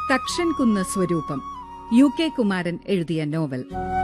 തക്ഷൻകുന്ന് സ്വരൂപം, UK കുമാരൻ എഴുതിയ novel.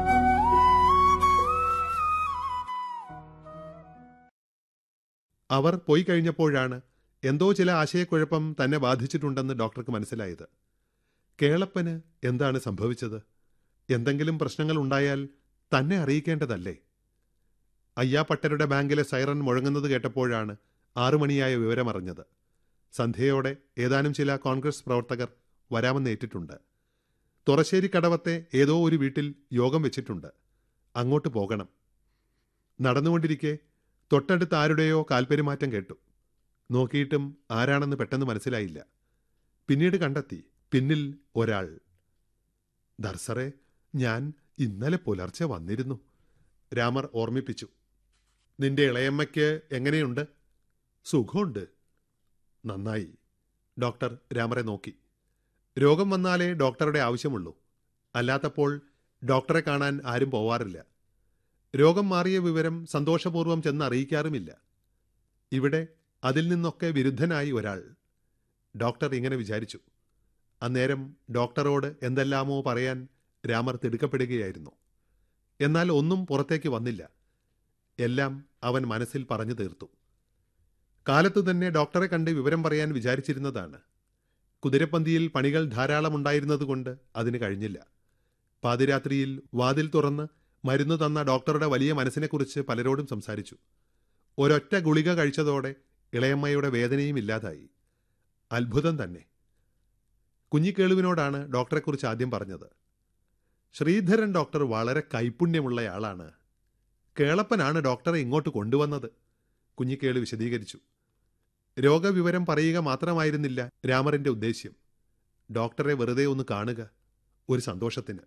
അവർ പോയി കഴിഞ്ഞപ്പോഴാണ് എന്തോ ചില ആശയക്കുഴപ്പം തന്നെ ബാധിച്ചിട്ടുണ്ടെന്ന് ഡോക്ടർക്ക് മനസ്സിലായത്. കേളപ്പന് എന്താണ് സംഭവിച്ചത്? എന്തെങ്കിലും പ്രശ്നങ്ങൾ ഉണ്ടായാൽ തന്നെ അറിയിക്കേണ്ടതല്ലേ? അയ്യാപ്പട്ടരുടെ ബാങ്കിലെ സൈറൻ മുഴങ്ങുന്നത് കേട്ടപ്പോഴാണ് 6 മണിയായ വിവരമറിഞ്ഞത്. സന്ധ്യയോടെ ഏതാനും ചില കോൺഗ്രസ് പ്രവർത്തകർ വരാമെന്നേറ്റിട്ടുണ്ട്. തുറശ്ശേരി കടവത്തെ ഏതോ ഒരു വീട്ടിൽ യോഗം വെച്ചിട്ടുണ്ട്. അങ്ങോട്ട് പോകണം. നടന്നുകൊണ്ടിരിക്കെ തൊട്ടടുത്ത് ആരുടെയോ കാൽപ്പെരുമാറ്റം കേട്ടു. നോക്കിയിട്ടും ആരാണെന്ന് പെട്ടെന്ന് മനസ്സിലായില്ല. പിന്നീട് കണ്ടെത്തി, പിന്നിൽ ഒരാൾ. ദർസറെ, ഞാൻ ഇന്നലെ പുലർച്ചെ വന്നിരുന്നു, രാമർ ഓർമ്മിപ്പിച്ചു. നിന്റെ ഇളയമ്മയ്ക്ക് എങ്ങനെയുണ്ട്? സുഖമുണ്ട്. നന്നായി. ഡോക്ടർ രാമറെ നോക്കി. രോഗം വന്നാലേ ഡോക്ടറുടെ ആവശ്യമുള്ളൂ. അല്ലാത്തപ്പോൾ ഡോക്ടറെ കാണാൻ ആരും പോവാറില്ല. രോഗം മാറിയ വിവരം സന്തോഷപൂർവ്വം ചെന്ന് അറിയിക്കാറുമില്ല. ഇവിടെ അതിൽ നിന്നൊക്കെ വിരുദ്ധനായി ഒരാൾ. ഡോക്ടർ ഇങ്ങനെ വിചാരിച്ചു. അന്നേരം ഡോക്ടറോട് എന്തെല്ലാമോ പറയാൻ രാമർ തിടുക്കപ്പെടുകയായിരുന്നു. എന്നാൽ ഒന്നും പുറത്തേക്ക് വന്നില്ല. എല്ലാം അവൻ മനസ്സിൽ പറഞ്ഞു തീർത്തു. കാലത്തു തന്നെ ഡോക്ടറെ കണ്ട് വിവരം പറയാൻ വിചാരിച്ചിരുന്നതാണ്. കുതിരപ്പന്തിയിൽ പണികൾ ധാരാളമുണ്ടായിരുന്നതുകൊണ്ട് അതിന് കഴിഞ്ഞില്ല. പാതിരാത്രിയിൽ വാതിൽ തുറന്ന് മരുന്ന് തന്ന ഡോക്ടറുടെ വലിയ മനസ്സിനെക്കുറിച്ച് പലരോടും സംസാരിച്ചു. ഒരൊറ്റ ഗുളിക കഴിച്ചതോടെ ഇളയമ്മയുടെ വേദനയും ഇല്ലാതായി. അത്ഭുതം തന്നെ. കുഞ്ഞിക്കേളുവിനോടാണ് ഡോക്ടറെക്കുറിച്ച് ആദ്യം പറഞ്ഞത്. ശ്രീധരൻ ഡോക്ടർ വളരെ കൈപുണ്യമുള്ളയാളാണ്. കേളപ്പനാണ് ഡോക്ടറെ ഇങ്ങോട്ട് കൊണ്ടുവന്നത്, കുഞ്ഞിക്കേളു വിശദീകരിച്ചു. രോഗവിവരം പറയുക മാത്രമായിരുന്നില്ല രാമറിന്റെ ഉദ്ദേശ്യം. ഡോക്ടറെ വെറുതെ ഒന്ന് കാണുക, ഒരു സന്തോഷത്തിന്.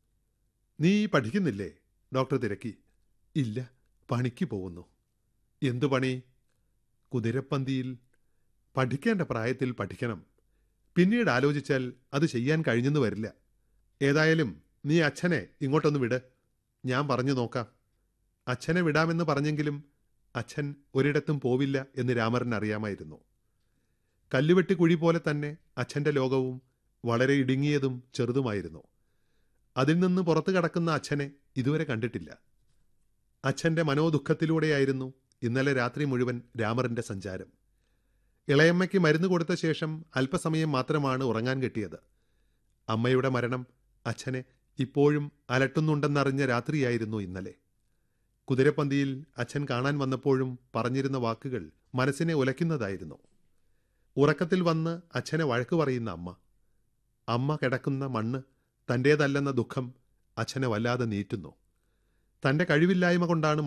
നീ പഠിക്കുന്നില്ലേ? ഡോക്ടർ തിരക്കി. ഇല്ല, പണിക്ക് പോകുന്നു. എന്തു പണി? കുതിരപ്പന്തിയിൽ. പഠിക്കേണ്ട പ്രായത്തിൽ പഠിക്കണം. പിന്നീട് ആലോചിച്ചാൽ അത് ചെയ്യാൻ കഴിഞ്ഞെന്ന് വരില്ല. ഏതായാലും നീ അച്ഛനെ ഇങ്ങോട്ടൊന്ന് വിട്, ഞാൻ പറഞ്ഞു നോക്കാം. അച്ഛനെ വിടാമെന്ന് പറഞ്ഞെങ്കിലും അച്ഛൻ ഒരിടത്തും പോവില്ല എന്ന് രാമറിന് അറിയാമായിരുന്നു. കല്ലുവെട്ടി കുഴി പോലെ തന്നെ അച്ഛൻ്റെ ലോകവും വളരെ ഇടുങ്ങിയതും ചെറുതുമായിരുന്നു. അതിൽ നിന്ന് പുറത്തു കടക്കുന്ന അച്ഛനെ ഇതുവരെ കണ്ടിട്ടില്ല. അച്ഛൻ്റെ മനോദുഃഖത്തിലൂടെയായിരുന്നു ഇന്നലെ രാത്രി മുഴുവൻ രാമറിൻ്റെ സഞ്ചാരം. ഇളയമ്മയ്ക്ക് മരുന്ന് കൊടുത്ത ശേഷം അല്പസമയം മാത്രമാണ് ഉറങ്ങാൻ കിട്ടിയത്. അമ്മയുടെ മരണം അച്ഛനെ ഇപ്പോഴും അലട്ടുന്നുണ്ടെന്നറിഞ്ഞ രാത്രിയായിരുന്നു ഇന്നലെ. കുതിരപ്പന്തിയിൽ അച്ഛൻ കാണാൻ വന്നപ്പോഴും പറഞ്ഞിരുന്ന വാക്കുകൾ മനസ്സിനെ ഉലയ്ക്കുന്നതായിരുന്നു. ഉറക്കത്തിൽ വന്ന് അച്ഛനെ വഴക്കു പറയുന്ന അമ്മ. അമ്മ കിടക്കുന്ന മണ്ണ് തൻ്റേതല്ലെന്ന ദുഃഖം അച്ഛനെ വല്ലാതെ നീറ്റുന്നു. തൻ്റെ കഴിവില്ലായ്മ കൊണ്ടാണ്